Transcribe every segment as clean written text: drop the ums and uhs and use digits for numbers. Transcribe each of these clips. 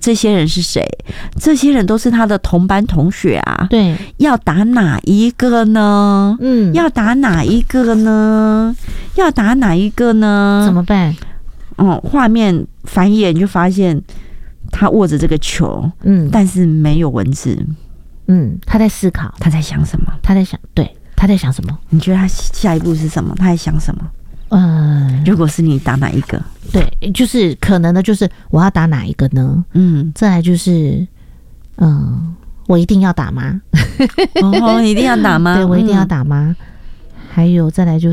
这些人是谁？这些人都是他的同班同学啊。 对， 要打哪一个呢？要打哪一个呢？要打哪一个呢？ 怎么办？ 画面翻页你就发现他握着这个球，但是没有文字。 他在思考， 他在想什么？ 他在想，对，他在想什么？ 你觉得他下一步是什么？他在想什么？如果是你打哪一个？ 对，就是可能的，就是我要打哪一个呢？再来就是，我一定要打吗？ 你一定要打吗？ 对，我一定要打吗？还有再来就是，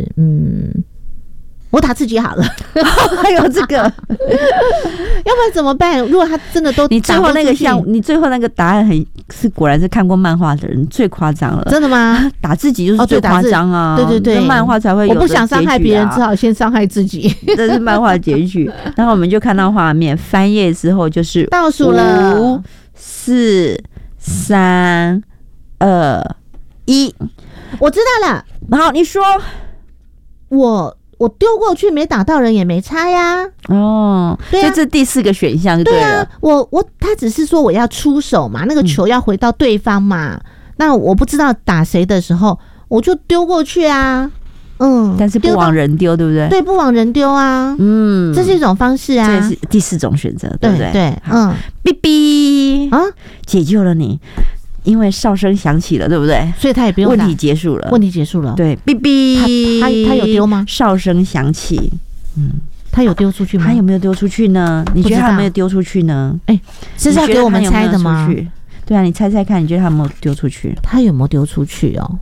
我打自己好了。 还有这个，要不然怎么办？如果他真的都你最后那个你最后那个答案果然是看过漫画的人最夸张了。 真的吗？ 打自己就是最夸张啊！ 对对对， 漫画才会有。 我不想伤害别人，只好先伤害自己。 这是漫画结局。然后我们就看到画面翻页之后就是倒数了 5、4、3、2、1。 我知道了。 好，你说我丢过去没打到人也没差呀。对啊， 所以这第4个选项就对了。 对啊，他只是说我要出手嘛，那个球要回到对方嘛。那我不知道打谁的时候，我就丢过去啊。 但是不往人丢，对不对？ 对，不往人丢啊。这是一种方式啊。 这是第4种选择，对不对？ 对， 哔哔啊，解救了你。因为哨声响起了，对不对？ 所以他也不用打。 问题结束了。对，哔哔。 他有丢吗？ 哨声响起。 他有丢出去吗？ 他有没有丢出去呢？你觉得他有没有丢出去呢？ 这是要给我们猜的吗？ 对啊，你猜猜看，你觉得他有没有丢出去？ 他有没有丢出去哦？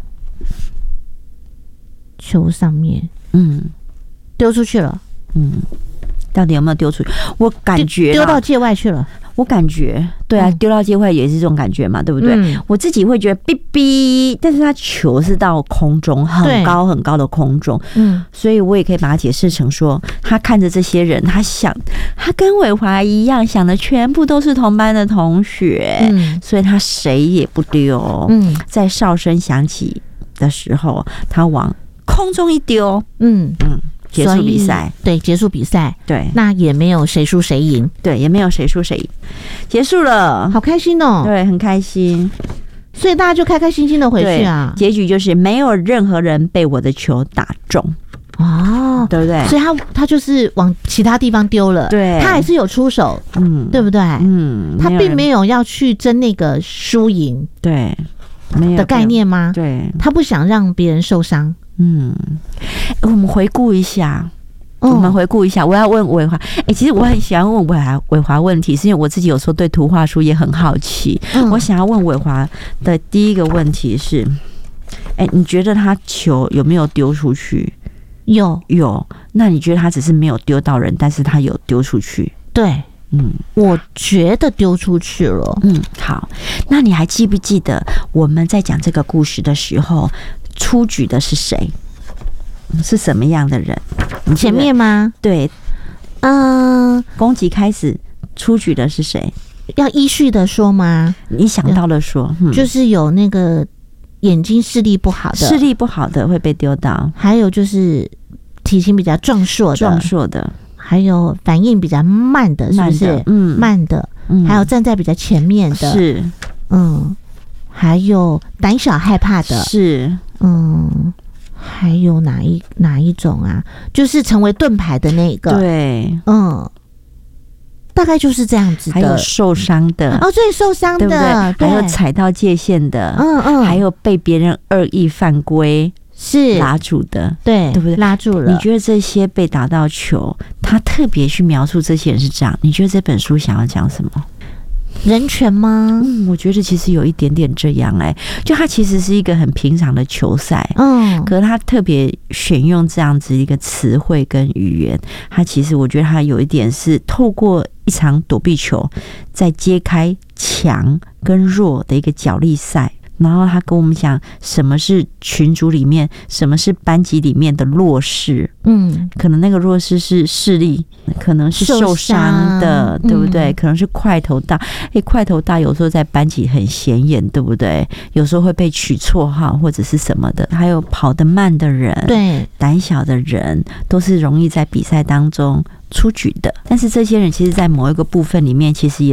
球上面，丢出去了。 到底有没有丢出去？我感觉丢到界外去了。 我感觉，对啊，丢到界外也是这种感觉嘛，对不对？我自己会觉得哔哔，但是他球是到空中，很高很高的空中，所以我也可以把它解释成说，他看着这些人，他想，他跟伟华一样，想的全部都是同班的同学，所以他谁也不丢。在哨声响起的时候，他往空中一丢，结束比赛。 对，结束比赛。 对， 那也没有谁输谁赢。 对，也没有谁输谁赢，结束了， 好开心哦。 对，很开心， 所以大家就开开心心的回去啊。 结局就是没有任何人被我的球打中。对不对？ 所以他就是往其他地方丢了。 对， 他还是有出手，对不对？他并没有要去争那个输赢， 对，没有的概念吗？ 对， 他不想让别人受伤。 我们回顾一下，我要问伟华。其实我很喜欢问伟华问题，是因为我自己有时候对图画书也很好奇。我想要问伟华的第一个问题是，你觉得他球有没有丢出去？有。那你觉得他只是没有丢到人，但是他有丢出去？对。 我觉得丢出去了。 好，那你还记不记得我们在讲这个故事的时候，出局的是谁？是什么样的人？ 前面吗？ 对，攻击开始出局的是谁？ 要依序的说吗？ 你想到了说， 就是有那个眼睛视力不好的会被丢到， 还有就是体型比较壮硕的。还有反应比较慢的，是不是？慢的，还有站在比较前面的， 是， 还有胆小害怕的， 是， 还有哪一种啊？就是成为盾牌的那个， 对， 大概就是这样子的。 还有受伤的， 对，受伤的，对不对？还有踩到界限的，还有被别人恶意犯规。是拉住的，对不对？ 拉住了。 你觉得这些被打到球，他特别去描述这些人是这样？你觉得这本书想要讲什么？ 人权吗？ 我觉得其实有一点点这样。就它其实是一个很平常的球赛，可是他特别选用这样子一个词汇跟语言，他其实我觉得他有一点是透过一场躲避球，在揭开强跟弱的一个角力赛。然后他跟我们讲什么是群组里面，什么是班级里面的弱势。可能那个弱势是视力，可能是受伤的，对不对？可能是块头大。块头大有时候在班级很显眼，对不对？有时候会被取绰号或者是什么的。还有跑得慢的人，对，胆小的人，都是容易在比赛当中出局的。但是这些人其实在某一个部分里面，其实也